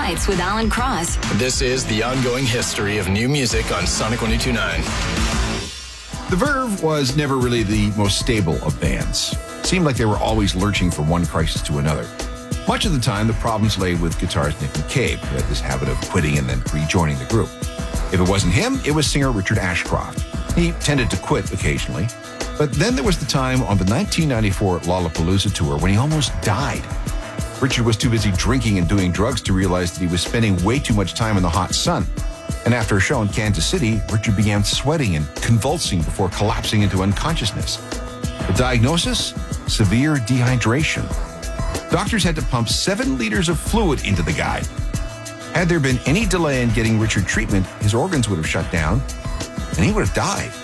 Nights with Alan Cross. This is the ongoing history of new music on Sonic 102.9. The Verve was never really the most stable of bands. It seemed like they were always lurching from one crisis to another. Much of the time, the problems lay with guitarist Nick McCabe, who had this habit of quitting and then rejoining the group. If it wasn't him, it was singer Richard Ashcroft. He tended to quit occasionally. But then there was the time on the 1994 Lollapalooza tour when he almost died. Richard was too busy drinking and doing drugs to realize that he was spending way too much time in the hot sun. And after a show in Kansas City, Richard began sweating and convulsing before collapsing into unconsciousness. The diagnosis? Severe dehydration. Doctors had to pump 7 liters of fluid into the guy. Had there been any delay in getting Richard treatment, his organs would have shut down, and he would have died.